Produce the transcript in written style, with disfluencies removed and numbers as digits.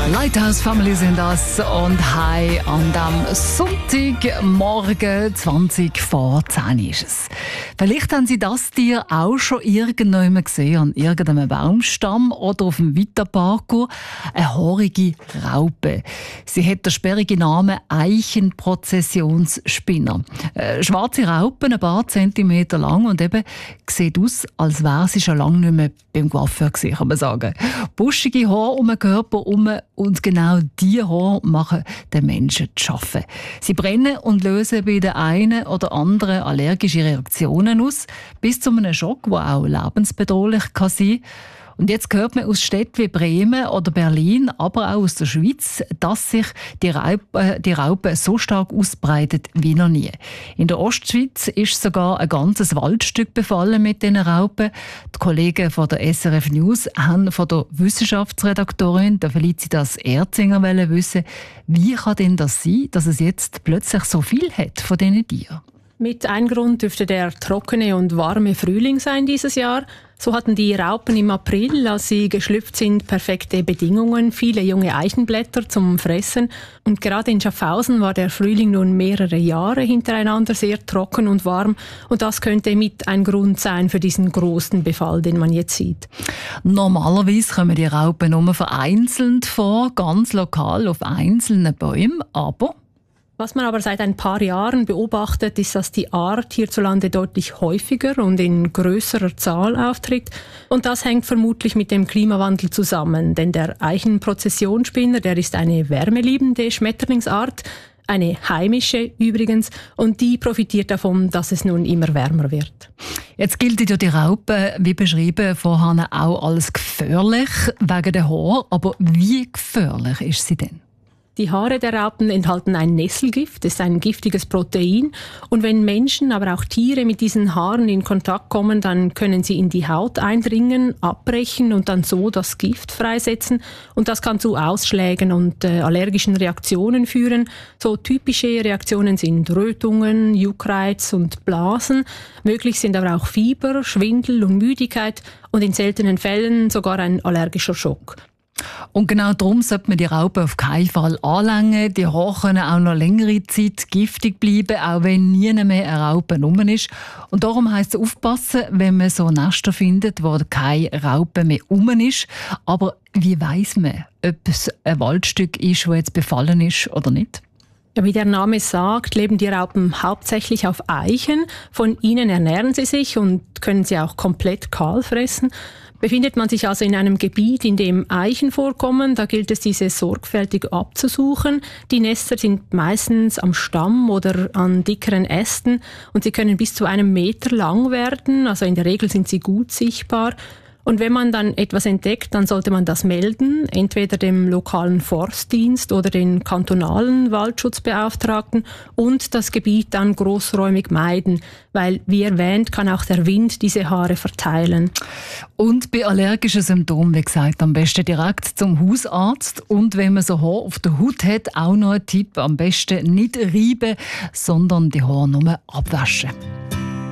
Lighthouse Family sind das und hi an dem Sonntagmorgen 20 vor 10 ist es. Vielleicht haben Sie das Tier auch schon irgendwann gesehen, an irgendeinem Baumstamm oder auf dem Vita-Parkour. Eine haarige Raupe. Sie hat den sperrigen Namen Eichenprozessionsspinner. Schwarze Raupen, ein paar Zentimeter lang und eben sieht aus, als wäre sie schon lange nicht mehr beim Coiffeur gewesen, kann man sagen. Buschige Haare um den Körper herum und genau diese Haare machen den Menschen zu schaffen. Sie brennen und lösen bei den einen oder anderen allergische Reaktionen aus, bis zu einem Schock, der auch lebensbedrohlich sein kann. Und jetzt hört man aus Städten wie Bremen oder Berlin, aber auch aus der Schweiz, dass sich die Raupe so stark ausbreitet wie noch nie. In der Ostschweiz ist sogar ein ganzes Waldstück befallen mit diesen Raupen. Die Kollegen von der SRF News haben von der Wissenschaftsredaktorin der Felicitas Erzinger wissen, wie kann denn das sein, dass es jetzt plötzlich so viel hat von diesen Tieren? Mit ein Grund dürfte der trockene und warme Frühling sein dieses Jahr. So hatten die Raupen im April, als sie geschlüpft sind, perfekte Bedingungen, viele junge Eichenblätter zum Fressen. Und gerade in Schaffhausen war der Frühling nun mehrere Jahre hintereinander sehr trocken und warm. Und das könnte mit ein Grund sein für diesen großen Befall, den man jetzt sieht. Normalerweise kommen die Raupen nur vereinzelt vor, ganz lokal auf einzelnen Bäumen, aber was man aber seit ein paar Jahren beobachtet, ist, dass die Art hierzulande deutlich häufiger und in größerer Zahl auftritt. Und das hängt vermutlich mit dem Klimawandel zusammen. Denn der Eichenprozessionsspinner, der ist eine wärmeliebende Schmetterlingsart, eine heimische übrigens, und die profitiert davon, dass es nun immer wärmer wird. Jetzt gilt ja die Raupe, wie beschrieben, vorher auch als gefährlich wegen der Haare. Aber wie gefährlich ist sie denn? Die Haare der Raupen enthalten ein Nesselgift, das ist ein giftiges Protein. Und wenn Menschen, aber auch Tiere mit diesen Haaren in Kontakt kommen, dann können sie in die Haut eindringen, abbrechen und dann so das Gift freisetzen. Und das kann zu Ausschlägen und allergischen Reaktionen führen. So typische Reaktionen sind Rötungen, Juckreiz und Blasen. Möglich sind aber auch Fieber, Schwindel und Müdigkeit und in seltenen Fällen sogar ein allergischer Schock. Und genau darum sollte man die Raupe auf keinen Fall anlängen. Die Haare können auch noch längere Zeit giftig bleiben, auch wenn nie mehr eine Raupe rum ist. Und darum heisst es aufpassen, wenn man so Nester findet, wo keine Raupe mehr rum ist. Aber wie weiss man, ob es ein Waldstück ist, das jetzt befallen ist oder nicht? Ja, wie der Name sagt, leben die Raupen hauptsächlich auf Eichen. Von ihnen ernähren sie sich und können sie auch komplett kahl fressen. Befindet man sich also in einem Gebiet, in dem Eichen vorkommen, da gilt es, diese sorgfältig abzusuchen. Die Nester sind meistens am Stamm oder an dickeren Ästen und sie können bis zu 1 Meter lang werden, also in der Regel sind sie gut sichtbar. Und wenn man dann etwas entdeckt, dann sollte man das melden, entweder dem lokalen Forstdienst oder den kantonalen Waldschutzbeauftragten und das Gebiet dann großräumig meiden, weil, wie erwähnt, kann auch der Wind diese Haare verteilen. Und bei allergischen Symptomen, wie gesagt, am besten direkt zum Hausarzt. Und wenn man so Haare auf der Haut hat, auch noch ein Tipp, am besten nicht reiben, sondern die Haare nur abwaschen.